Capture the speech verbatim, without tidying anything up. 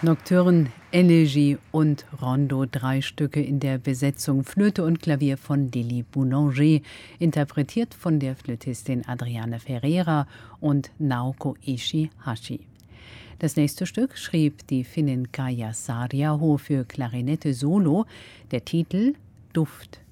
Nocturne, Elegie und Rondo, drei Stücke in der Besetzung Flöte und Klavier von Lili Boulanger, interpretiert von der Flötistin Adriana Ferreira und Naoko Ishi-Hashi. Das nächste Stück schrieb die Finnin Kaija Saariaho für Klarinette Solo, der Titel Duft.